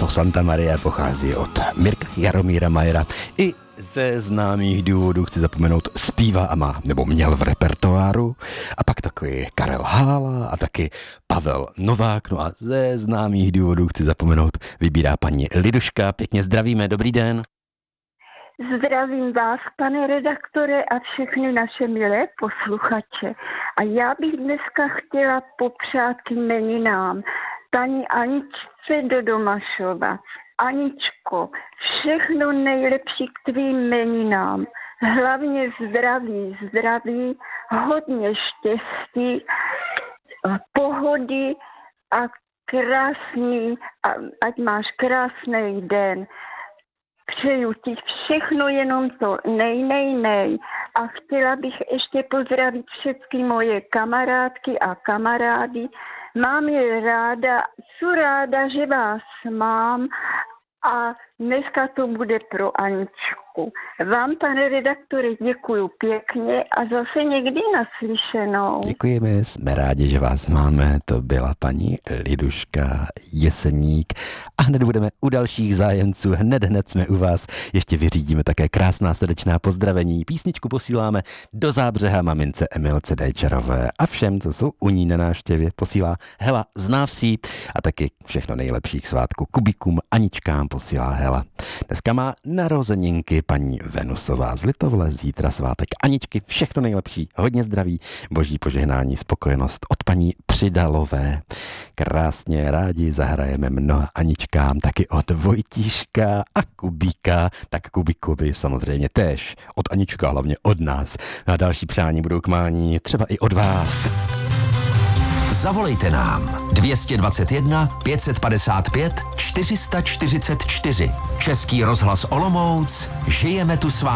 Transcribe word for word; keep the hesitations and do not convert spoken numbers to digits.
město Santa Maria pochází od Mirka Jaromíra Majera. I ze známých důvodů chci zapomenout zpívá a má, nebo měl v repertoáru. A pak takový Karel Hála a taky Pavel Novák. No a ze známých důvodů chci zapomenout vybírá paní Liduška. Pěkně zdravíme, dobrý den. Zdravím vás, pane redaktore, a všechny naše milé posluchače. A já bych dneska chtěla popřát k jmeninám paní Aničce do Domašova. Aničko, všechno nejlepší k tvým jmeninám. Hlavně zdraví, zdraví, hodně štěstí, pohody a krásný, ať máš krásný den. Přeju ti všechno jenom to nej, nej, nej. A chtěla bych ještě pozdravit všechny moje kamarádky a kamarády. Mám je ráda, jsem ráda, že vás mám a dneska to bude pro Aničku. Vám, pane redaktore, děkuju pěkně a zase někdy naslyšenou. Děkujeme, jsme rádi, že vás máme. To byla paní Liduška Jeseník. A hned budeme u dalších zájemců. Hned, hned jsme u vás. Ještě vyřídíme také krásná srdečná pozdravení. Písničku posíláme do Zábřeha mamince Emilce Dejčarové a všem, co jsou u ní na návštěvě, posílá Hela z Návsí a taky všechno nejlepší k svátku Kubíkům, Aničkám posílá Hela. Dneska má narozeninky paní Venusová z Litovle, zítra svátek Aničky, všechno nejlepší, hodně zdraví, boží požehnání, spokojenost od paní Přidalové. Krásně rádi zahrajeme mnoha Aničkám, taky od Vojtíška a Kubíka, tak Kubíkovi samozřejmě též, od Anička, hlavně od nás. A další přání budou k mání třeba i od vás. Zavolejte nám dvě stě dvacet jedna pět set padesát pět čtyři sta čtyřicet čtyři. Český rozhlas Olomouc, žijeme tu s vámi.